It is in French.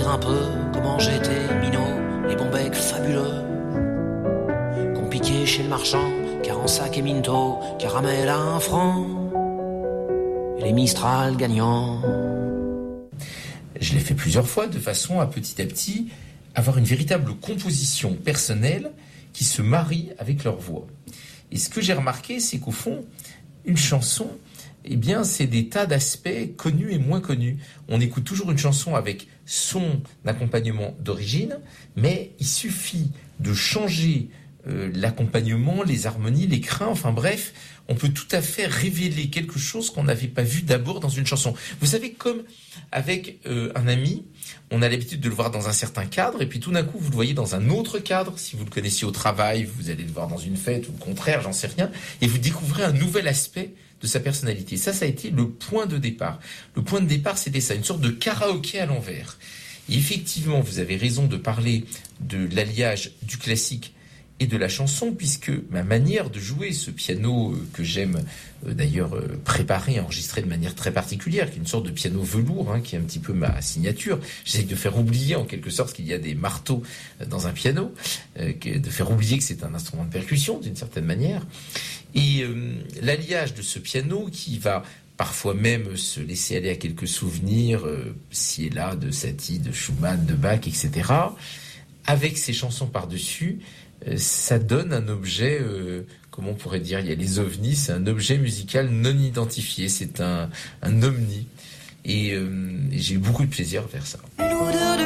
un peu comment j'étais minot, les bons becs fabuleux qu'on piquait chez le marchand, car en sac et minto, caramel à 1 franc, et les Mistral gagnants. Je l'ai fait plusieurs fois de façon à petit avoir une véritable composition personnelle qui se marie avec leur voix. Et ce que j'ai remarqué, c'est qu'au fond, une chanson, eh bien, c'est des tas d'aspects connus et moins connus. On écoute toujours une chanson avec son accompagnement d'origine, mais il suffit de changer l'accompagnement, les harmonies, les crins, enfin bref, on peut tout à fait révéler quelque chose qu'on n'avait pas vu d'abord dans une chanson. Vous savez, comme avec un ami, on a l'habitude de le voir dans un certain cadre, et puis tout d'un coup, vous le voyez dans un autre cadre. Si vous le connaissiez au travail, vous allez le voir dans une fête, ou le contraire, j'en sais rien, et vous découvrez un nouvel aspect de sa personnalité. Ça a été le point de départ. Le point de départ, c'était ça, une sorte de karaoké à l'envers. Et effectivement, vous avez raison de parler de l'alliage du classique et de la chanson, puisque ma manière de jouer ce piano que j'aime d'ailleurs préparer, enregistrer de manière très particulière, qui est une sorte de piano velours, qui est un petit peu ma signature. J'essaie de faire oublier en quelque sorte qu'il y a des marteaux dans un piano, de faire oublier que c'est un instrument de percussion d'une certaine manière. Et l'alliage de ce piano qui va parfois même se laisser aller à quelques souvenirs, ci et là, de Satie, de Schumann, de Bach, etc., avec ces chansons par-dessus, ça donne un objet, comment on pourrait dire, il y a les ovnis, c'est un objet musical non identifié, c'est un omni. Et j'ai eu beaucoup de plaisir à faire ça.